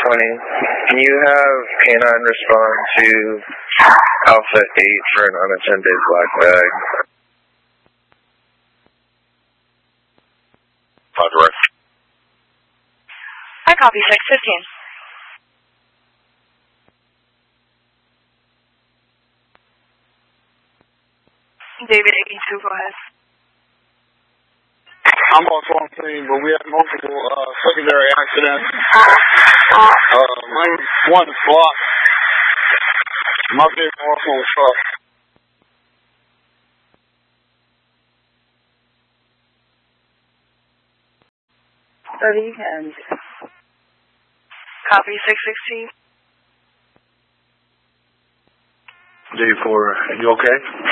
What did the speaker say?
Can you have K9 respond to Alpha 8 for an unattended black bag? Direct. I copy 615. David 82, go ahead. I'm also on scene, but we had multiple secondary accidents. One is blocked. My vehicle also was struck. And copy 616. J4, you okay?